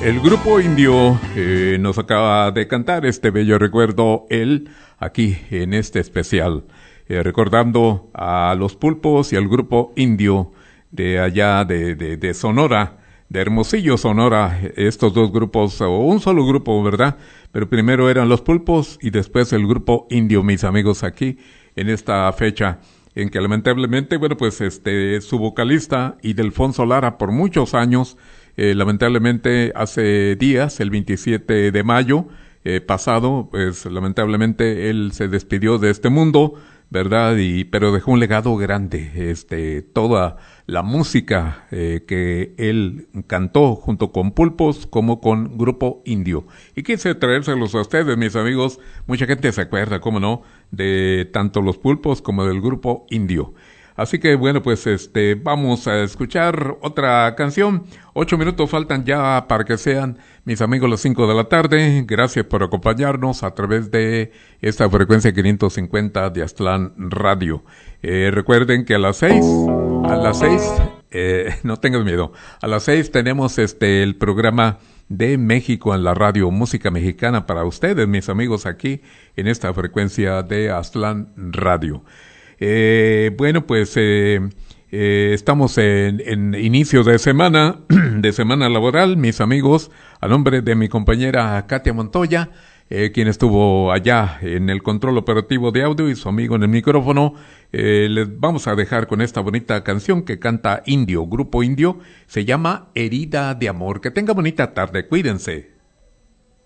El grupo Indio nos acaba de cantar este bello recuerdo, él, aquí en este especial, recordando a los Pulpos y al grupo Indio de allá de Sonora, de Hermosillo, Sonora, estos dos grupos, o un solo grupo, ¿verdad? Pero primero eran los Pulpos y después el grupo Indio, mis amigos, aquí en esta fecha en que lamentablemente, bueno, pues su vocalista Ildefonso Lara por muchos años, lamentablemente hace días, el 27 de mayo pasado, pues lamentablemente él se despidió de este mundo, ¿verdad? Pero dejó un legado grande, toda la música que él cantó junto con Pulpos como con Grupo Indio. Y quise traérselos a ustedes, mis amigos. Mucha gente se acuerda, cómo no, de tanto los Pulpos como del Grupo Indio. Así que bueno, pues vamos a escuchar otra canción. 8 minutos faltan ya para que sean, mis amigos, las 5 de la tarde. Gracias por acompañarnos a través de esta frecuencia 550 de Aztlán Radio. Recuerden que a las 6, no tengas miedo, a las 6 tenemos el programa de México en la radio, música mexicana para ustedes, mis amigos, aquí en esta frecuencia de Aztlán Radio. Bueno, pues estamos en inicio de semana laboral, mis amigos, a nombre de mi compañera Katia Montoya, quien estuvo allá en el control operativo de audio y su amigo en el micrófono. Les vamos a dejar con esta bonita canción que canta Indio, Grupo Indio, se llama Herida de Amor. Que tenga bonita tarde, cuídense.